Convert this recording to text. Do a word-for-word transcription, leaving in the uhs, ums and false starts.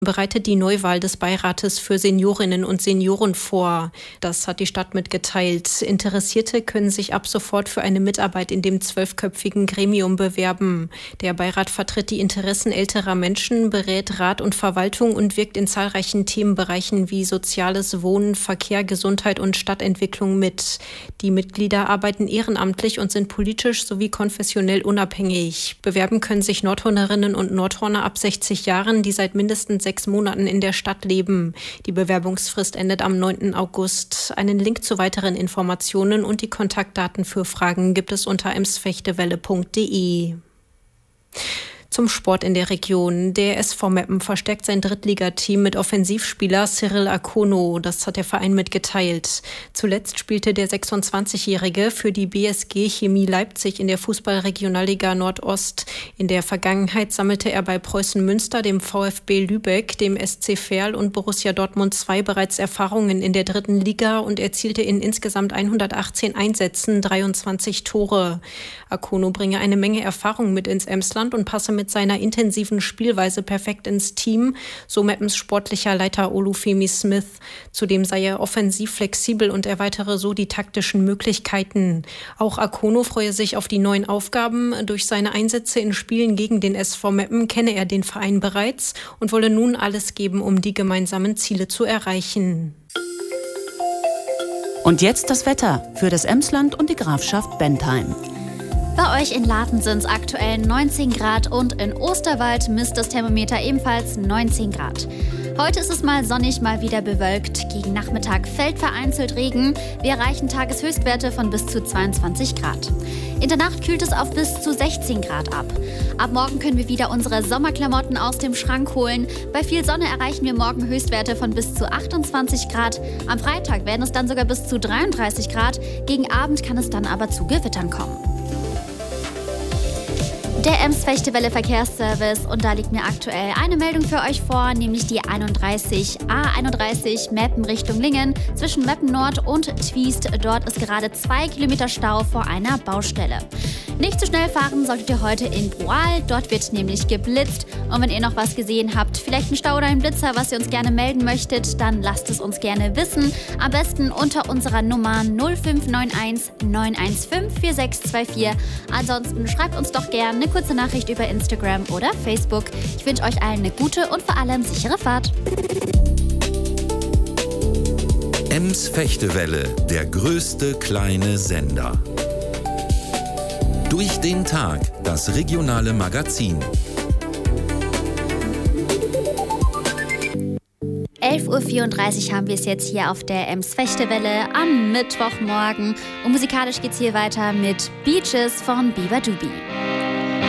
bereitet die Neuwahl des Beirates für Seniorinnen und Senioren vor. Das hat die Stadt mitgeteilt. Interessierte können sich ab sofort für eine Mitarbeit in dem zwölfköpfigen Gremium bewerben. Der Beirat vertritt die Interessen älterer Menschen, berät Rat und Verwaltung und wirkt in zahlreichen Themenbereichen wie soziales Wohnen, Verkehr, Gesundheit und Stadtentwicklung mit. Die Mitglieder arbeiten ehrenamtlich und sind politisch sowie konfessionell unabhängig. Bewerben können sich Nordhornerinnen und Nordhorner ab sechzig Jahren, die seit mindestens sechs Monaten in der Stadt leben. Die Bewerbungsfrist endet am neunten August. Einen Link zu weiteren Informationen und die Kontaktdaten für Fragen gibt es unter emsfechtewelle punkt de. Zum Sport in der Region. Der S V Meppen verstärkt sein Drittligateam mit Offensivspieler Cyril Akono. Das hat der Verein mitgeteilt. Zuletzt spielte der sechsundzwanzigjährige für die B S G Chemie Leipzig in der Fußball-Regionalliga Nordost. In der Vergangenheit sammelte er bei Preußen Münster, dem VfB Lübeck, dem S C Verl und Borussia Dortmund zwei bereits Erfahrungen in der dritten Liga und erzielte in insgesamt hundertachtzehn Einsätzen dreiundzwanzig Tore. Akono bringe eine Menge Erfahrung mit ins Emsland und passe mit mit seiner intensiven Spielweise perfekt ins Team, so Meppens sportlicher Leiter Olufemi Smith. Zudem sei er offensiv flexibel und erweitere so die taktischen Möglichkeiten. Auch Akono freue sich auf die neuen Aufgaben. Durch seine Einsätze in Spielen gegen den S V Meppen kenne er den Verein bereits und wolle nun alles geben, um die gemeinsamen Ziele zu erreichen. Und jetzt das Wetter für das Emsland und die Grafschaft Bentheim. Bei euch in Laten sind es aktuell neunzehn Grad und in Osterwald misst das Thermometer ebenfalls neunzehn Grad. Heute ist es mal sonnig, mal wieder bewölkt. Gegen Nachmittag fällt vereinzelt Regen. Wir erreichen Tageshöchstwerte von bis zu zweiundzwanzig Grad. In der Nacht kühlt es auf bis zu sechzehn Grad ab. Ab morgen können wir wieder unsere Sommerklamotten aus dem Schrank holen. Bei viel Sonne erreichen wir morgen Höchstwerte von bis zu achtundzwanzig Grad. Am Freitag werden es dann sogar bis zu dreiunddreißig Grad. Gegen Abend kann es dann aber zu Gewittern kommen. Der Ems-Fechtewelle Verkehrsservice, und da liegt mir aktuell eine Meldung für euch vor, nämlich die einunddreißig A einunddreißig Meppen Richtung Lingen zwischen Meppen Nord und Twiest. Dort ist gerade zwei Kilometer Stau vor einer Baustelle. Nicht zu schnell fahren solltet ihr heute in Broal, dort wird nämlich geblitzt. Und wenn ihr noch was gesehen habt, vielleicht einen Stau oder einen Blitzer, was ihr uns gerne melden möchtet, dann lasst es uns gerne wissen. Am besten unter unserer Nummer null fünf neun eins neun eins fünf vier sechs zwei vier. Ansonsten schreibt uns doch gerne eine kurze Nachricht über Instagram oder Facebook. Ich wünsche euch allen eine gute und vor allem sichere Fahrt. Ems-Fechtewelle, der größte kleine Sender. Durch den Tag, das regionale Magazin. elf Uhr vierunddreißig haben wir es jetzt hier auf der Ems-Fechtewelle am Mittwochmorgen. Und musikalisch geht's hier weiter mit Beaches von Biba Dubi.